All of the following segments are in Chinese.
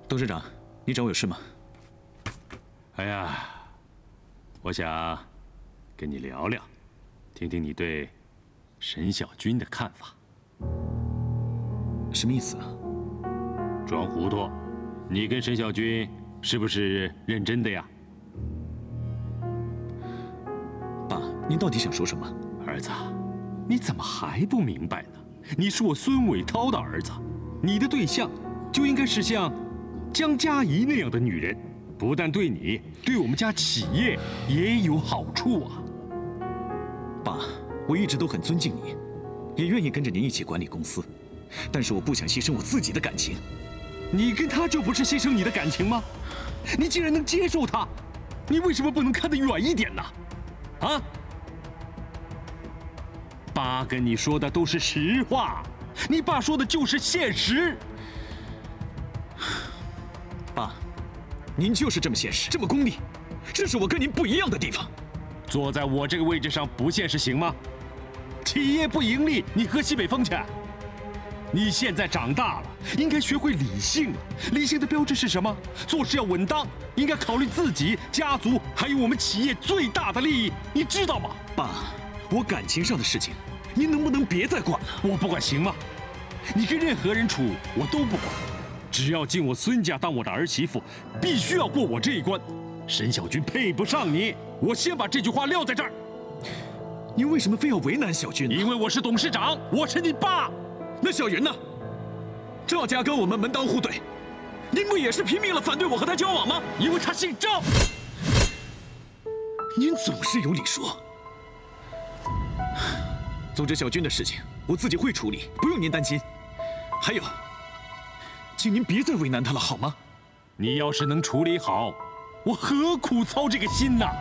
董事长，你找我有事吗？ 哎呀，我想跟你聊聊，听听你对沈小军的看法。 什么意思啊？ 装糊涂，你跟沈小军是不是认真的呀？ 爸，您到底想说什么？ 儿子，你怎么还不明白呢？你是我孙伟涛的儿子，你的对象就应该是像江佳怡那样的女人，不但对你，对我们家企业也有好处啊。 爸，我一直都很尊敬你，也愿意跟着您一起管理公司，但是我不想牺牲我自己的感情。 你跟他就不是牺牲你的感情吗？你既然能接受他，你为什么不能看得远一点呢？啊？爸跟你说的都是实话，你爸说的就是现实。 爸，您就是这么现实，这么功利，这是我跟您不一样的地方。 坐在我这个位置上不现实行吗？企业不盈利，你喝西北风去？你现在长大了，应该学会理性了。理性的标志是什么？做事要稳当，应该考虑自己、家族还有我们企业最大的利益，你知道吗？ 爸，我感情上的事情，您能不能别再管了？ 我不管行吗？你跟任何人处，我都不管。只要进我孙家当我的儿媳妇，必须要过我这一关。沈小军配不上你，我先把这句话撂在这儿。 您为什么非要为难小军呢？ 因为我是董事长，我是你爸。 那小云呢？赵家跟我们门当户对，您不也是拼命了反对我和他交往吗？ 因为他姓赵。 您总是有理说。总之，小军的事情我自己会处理，不用您担心。还有，请您别再为难他了，好吗？ 你要是能处理好，我何苦操这个心呐？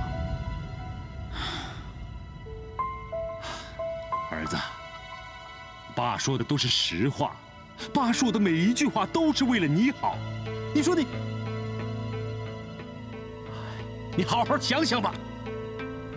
儿子，爸说的都是实话，爸说的每一句话都是为了你好。你说你好好想想吧。